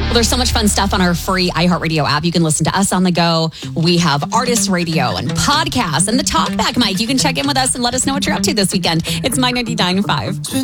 Well, there's so much fun stuff on our free iHeartRadio app. You can listen to us on the go. We have artist radio and podcasts and the talkback mic. You can check in with us and let us know what you're up to this weekend. It's My 99.5.